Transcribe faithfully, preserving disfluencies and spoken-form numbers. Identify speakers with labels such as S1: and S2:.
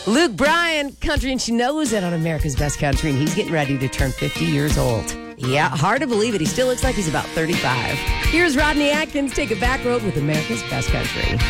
S1: Luke Bryan, country, and she knows it on America's Best Country, and he's getting ready to turn fifty years old. Yeah, hard to believe it. He still looks like he's about thirty-five. Here's Rodney Atkins. Take a back road with America's Best Country.